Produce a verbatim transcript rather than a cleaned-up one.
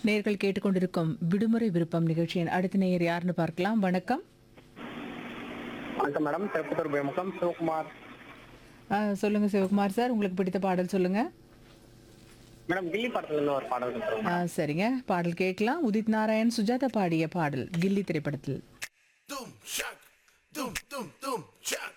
நேர்கள் கேட்டுக்கொண்டிருக்கும் விடுமுறை விருப்பம் நிகழ்ச்சியின் அடுத்த நேயர் யாருன்னு பார்க்கலாம். வணக்கம். வணக்கம் மேடம். திருப்பத்தூர் பேமுகம் சிவகுமார். ஆ, சொல்லுங்க சிவகுமார் சார், உங்களுக்கு பிடித்த பாடல் சொல்லுங்க. மேடம் கில்லி படத்துல இருந்து ஒரு பாடல் கொடுத்துருங்க. ஆ, சரிங்க, பாடல் கேட்கலாம். உதித் நாராயண் சுஜாதா பாடிய பாடல் கில்லி திரைப்படத்தில். Dum shak, dum dum dum shak.